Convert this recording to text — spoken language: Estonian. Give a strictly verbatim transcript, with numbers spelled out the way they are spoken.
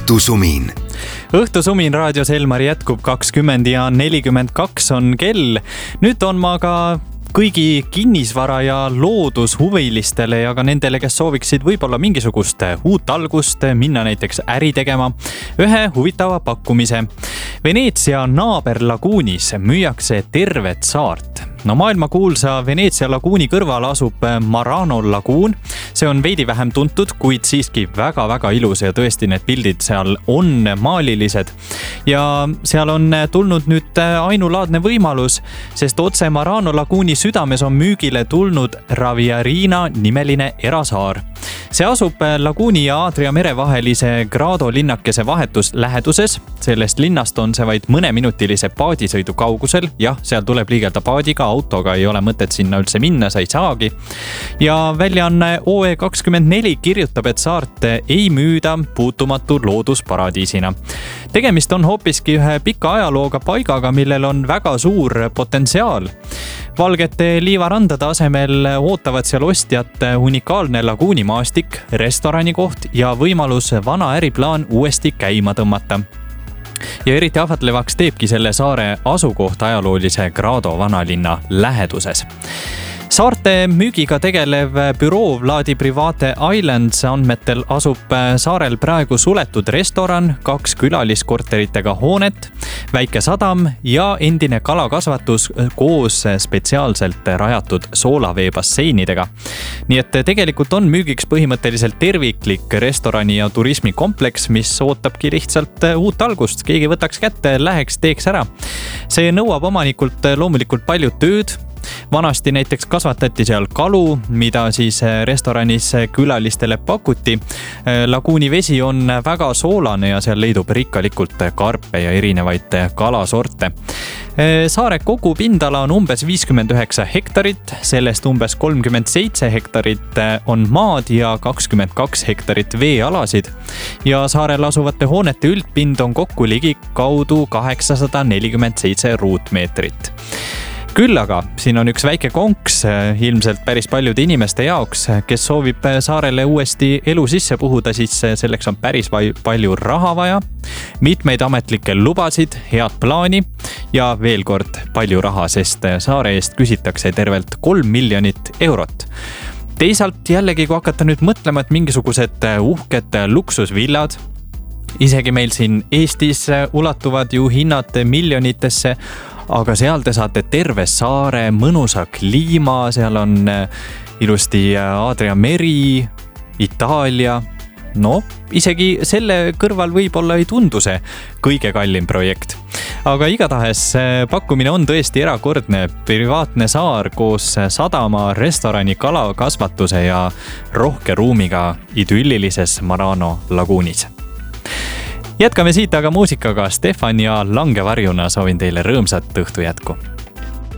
Õhtusumin. Õhtusumin raadios Elmar jätkub kakskümmend ja nelikümmend kaks on kell. Nüüd on ma ka kõigi kinnisvara ja loodushuvilistele ja ka nendele, kes sooviksid võib-olla mingisugust uut algust, minna näiteks äri tegema, ühe huvitava pakkumise. Veneetsia naaberlaguunis müüakse tervet saart. No maailma kuulsa Veneetsia laguuni kõrval asub Marano laguun. See on veidi vähem tuntud, kuid siiski väga-väga ilus ja tõesti need pildid seal on maalilised. Ja seal on tulnud nüüd ainulaadne võimalus, sest otse Marano laguuni südames on müügile tulnud Raviarina nimeline erasaar. See asub laguuni ja Aadria mere vahelise Grado linnakese vahetus läheduses. Sellest linnast on see vaid mõneminutilise paadisõidu kaugusel. Jah, seal tuleb liigelda paadiga, autoga ei ole mõtet sinna üldse minna, sa ei saagi. Ja väljaanne O E kakskümmend neli kirjutab, et saart ei müüda puutumatu loodusparadiisina. Tegemist on hoopiski ühe pika ajalooga paigaga, millel on väga suur potentsiaal. Valgete liivarandade asemel ootavad seal ostjat unikaalne laguunimaastik, restoranikoht ja võimalus vana äriplaan uuesti käima tõmmata. Ja eriti ahvatlevaks teebki selle saare asukoht ajaloolise Grado vanalinna läheduses. Saarte müügiga tegelev büroo Vladi Private Islands andmetel asub saarel praegu suletud restoran, kaks külaliskorteritega hoonet, väike sadam ja endine kalakasvatus koos spetsiaalselt rajatud soolaveebasseinidega. Nii et tegelikult on müügiks põhimõtteliselt terviklik restorani ja turismikompleks, mis ootabki lihtsalt uut algust. Keegi võtaks kätte, läheks, teeks ära. See nõuab omanikult loomulikult palju tööd. Vanasti näiteks kasvatati seal kalu, mida siis restoranis külalistele pakuti. Laguuni vesi on väga soolane ja seal leidub rikkalikult karpe ja erinevaid kalasorte. Saare kogu pindala on umbes viiskümmend üheksa hektarit, sellest umbes kolmkümmend seitse hektarit on maad ja kakskümmend kaks hektarit veealasid. Ja saarel asuvate hoonete üldpind on kokku ligi kaudu kaheksasada nelikümmend seitse ruutmeetrit. Küll aga siin on üks väike konks ilmselt päris paljude inimeste jaoks, kes soovib saarele uuesti elu sisse puhuda, siis selleks on päris palju raha vaja, mitmeid ametlikke lubasid, head plaani ja veel kord palju raha, sest saare eest küsitakse tervelt kolm miljonit eurot. Teisalt jällegi, kui hakata nüüd mõtlema, et mingisugused uhked luksusvillad, isegi meil siin Eestis ulatuvad ju hinnad miljonitesse, aga seal te saate terve saare, mõnusa kliima, seal on ilusti Aadria meri, Itaalia. No, isegi selle kõrval võib-olla ei tundu see kõige kallim projekt. Aga igatahes pakkumine on tõesti erakordne, privaatne saar koos sadama, restorani, kalakasvatuse ja rohke ruumiga idüllilises Marano laguunis. Jätkame siit aga muusikaga. Stefan ja Langevarjuna soovin teile rõõmsat õhtu jätku.